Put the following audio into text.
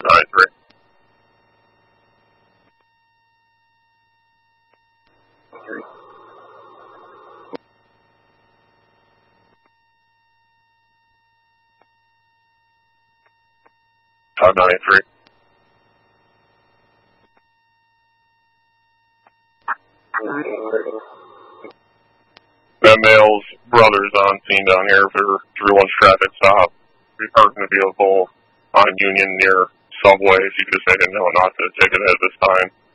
593. That male's brother's on scene down here for 3-1 traffic stop. We parked in the vehicle on Union near Subway. If you could just make a note not to ticket it at this time.